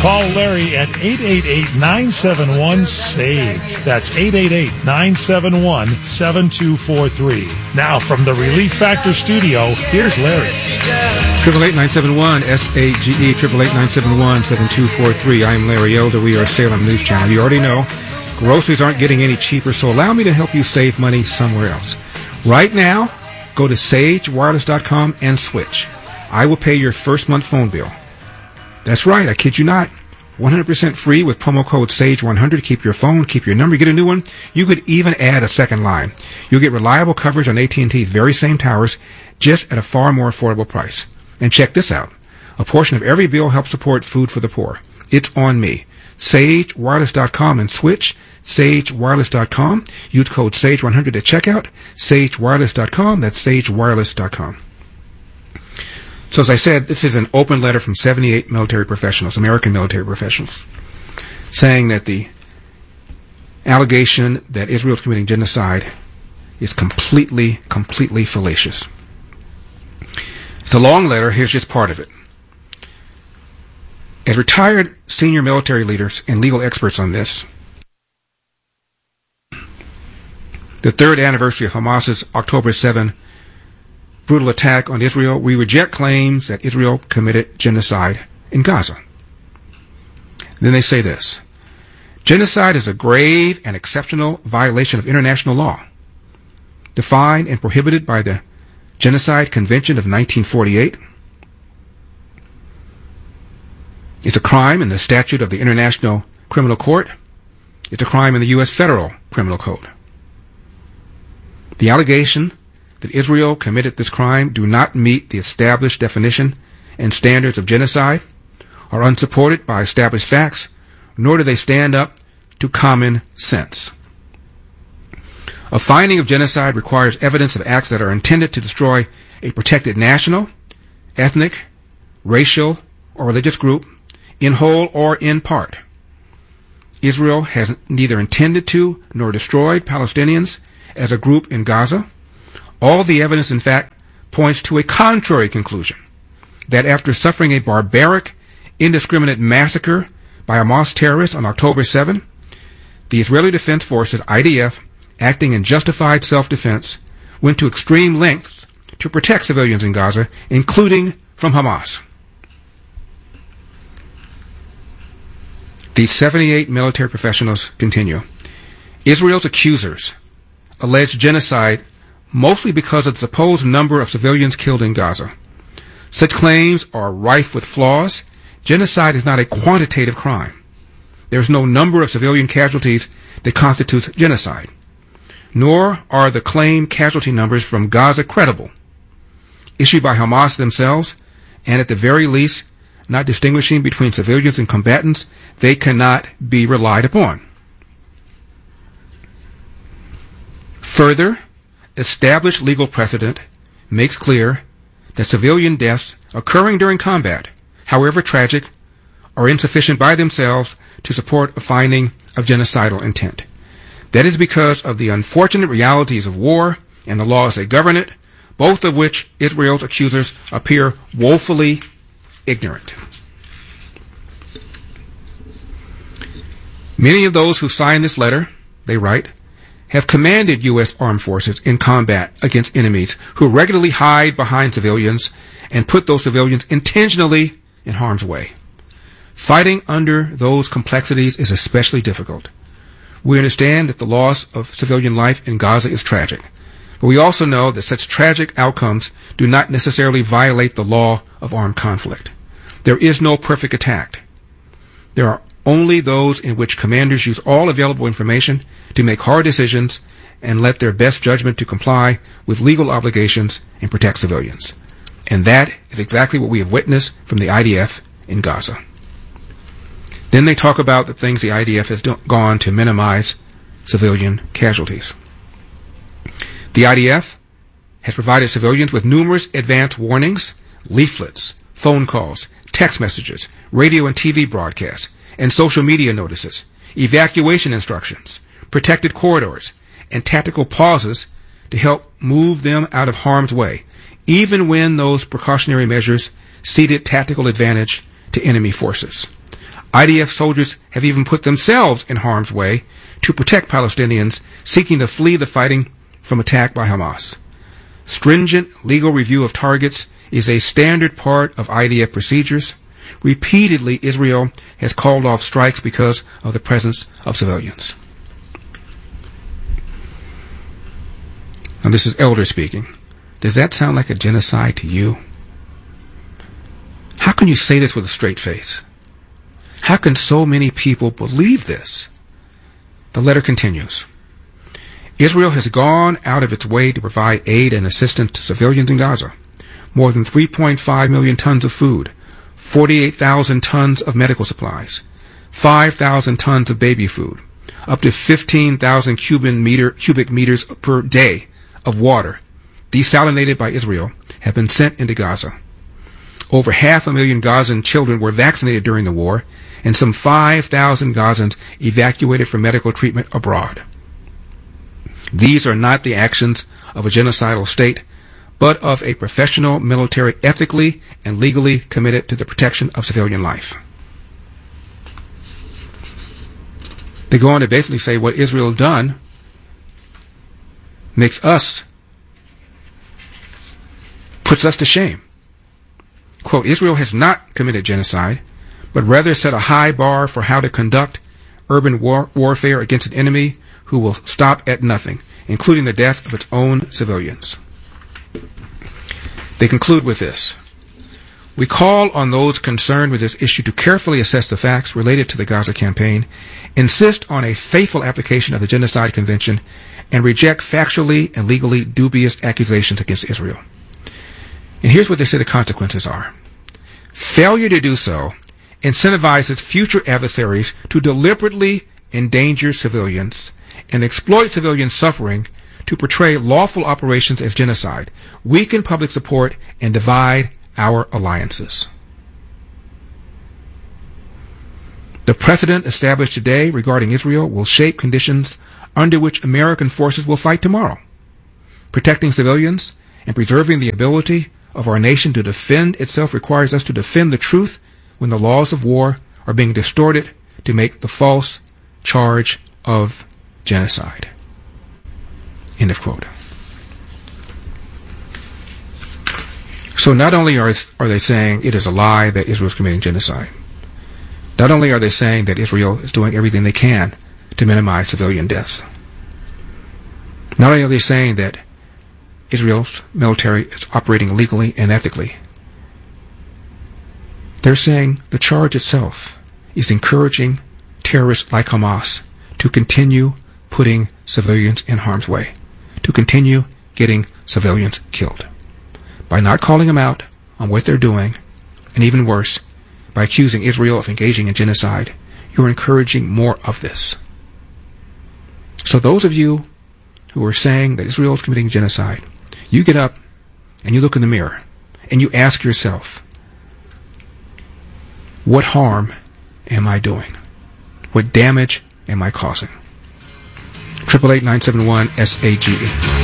Call Larry at 888-971-SAGE. That's 888-971-7243. Now from the Relief Factor studio, here's Larry. 888-971-SAGE, 888-971-7243. I'm Larry Elder. We are Salem News Channel. You already know, groceries aren't getting any cheaper, so allow me to help you save money somewhere else. Right now, go to sagewireless.com and switch. I will pay your first month phone bill. That's right, I kid you not. 100% free with promo code SAGE100. Keep your phone, keep your number, get a new one. You could even add a second line. You'll get reliable coverage on AT&T's very same towers, just at a far more affordable price. And check this out. A portion of every bill helps support food for the poor. It's on me. SageWireless.com and switch. SageWireless.com. Use code SAGE100 at checkout. SageWireless.com. That's SageWireless.com. So as I said, this is an open letter from 78 military professionals, American military professionals, saying that the allegation that Israel is committing genocide is completely fallacious. It's a long letter. Here's just part of it. As retired senior military leaders and legal experts on this, the third anniversary of Hamas's October 7 brutal attack on Israel, we reject claims that Israel committed genocide in Gaza. Then they say this: genocide is a grave and exceptional violation of international law, defined and prohibited by the Genocide Convention of 1948. It's a crime in the statute of the International Criminal Court. It's a crime in the U.S. Federal Criminal Code. The allegation that Israel committed this crime do not meet the established definition and standards of genocide, are unsupported by established facts, nor do they stand up to common sense. A finding of genocide requires evidence of acts that are intended to destroy a protected national, ethnic, racial, or religious group, in whole or in part. Israel has neither intended to nor destroyed Palestinians as a group in Gaza. All the evidence, in fact, points to a contrary conclusion, that after suffering a barbaric, indiscriminate massacre by Hamas terrorists on October 7, the Israeli Defense Forces, IDF, acting in justified self-defense, went to extreme lengths to protect civilians in Gaza, including from Hamas. These 78 military professionals continue. Israel's accusers allege genocide mostly because of the supposed number of civilians killed in Gaza. Such claims are rife with flaws. Genocide is not a quantitative crime. There is no number of civilian casualties that constitutes genocide. Nor are the claimed casualty numbers from Gaza credible, issued by Hamas themselves, and at the very least, not distinguishing between civilians and combatants. They cannot be relied upon. Further, established legal precedent makes clear that civilian deaths occurring during combat, however tragic, are insufficient by themselves to support a finding of genocidal intent. That is because of the unfortunate realities of war and the laws that govern it, both of which Israel's accusers appear woefully ignorant. Many of those who signed this letter, they write, have commanded U.S. armed forces in combat against enemies who regularly hide behind civilians and put those civilians intentionally in harm's way. Fighting under those complexities is especially difficult. We understand that the loss of civilian life in Gaza is tragic, but we also know that such tragic outcomes do not necessarily violate the law of armed conflict. There is no perfect attack. There are only those in which commanders use all available information to make hard decisions and let their best judgment to comply with legal obligations and protect civilians. And that is exactly what we have witnessed from the IDF in Gaza. Then they talk about the things the IDF has gone to minimize civilian casualties. The IDF has provided civilians with numerous advance warnings, leaflets, phone calls, text messages, radio and TV broadcasts, and social media notices, evacuation instructions, protected corridors, and tactical pauses to help move them out of harm's way, even when those precautionary measures ceded tactical advantage to enemy forces. IDF soldiers have even put themselves in harm's way to protect Palestinians seeking to flee the fighting from attack by Hamas. Stringent legal review of targets is a standard part of IDF procedures. Repeatedly, Israel has called off strikes because of the presence of civilians. Now, this is Elder speaking. Does that sound like a genocide to you? How can you say this with a straight face? How can so many people believe this? The letter continues. Israel has gone out of its way to provide aid and assistance to civilians in Gaza. More than 3.5 million tons of food, 48,000 tons of medical supplies, 5,000 tons of baby food, up to 15,000 cubic meters per day of water, desalinated by Israel, have been sent into Gaza. Over 500,000 Gazan children were vaccinated during the war, and some 5,000 Gazans evacuated for medical treatment abroad. These are not the actions of a genocidal state, but of a professional military ethically and legally committed to the protection of civilian life. They go on to basically say what Israel has done puts us to shame. Quote, Israel has not committed genocide, but rather set a high bar for how to conduct urban warfare against an enemy who will stop at nothing, including the death of its own civilians. They conclude with this. We call on those concerned with this issue to carefully assess the facts related to the Gaza campaign, insist on a faithful application of the Genocide Convention, and reject factually and legally dubious accusations against Israel. And here's what they say the consequences are. Failure to do so incentivizes future adversaries to deliberately endanger civilians and exploit civilian suffering to portray lawful operations as genocide, weaken public support, and divide our alliances. The precedent established today regarding Israel will shape conditions under which American forces will fight tomorrow. Protecting civilians and preserving the ability of our nation to defend itself requires us to defend the truth when the laws of war are being distorted to make the false charge of genocide. End of quote. So not only are they saying it is a lie that Israel is committing genocide, not only are they saying that Israel is doing everything they can to minimize civilian deaths, not only are they saying that Israel's military is operating legally and ethically, they're saying the charge itself is encouraging terrorists like Hamas to continue putting civilians in harm's way, to continue getting civilians killed. By not calling them out on what they're doing, and even worse, by accusing Israel of engaging in genocide, you're encouraging more of this. So those of you who are saying that Israel is committing genocide, you get up and you look in the mirror and you ask yourself, what harm am I doing? What damage am I causing? 888-971-SAGE.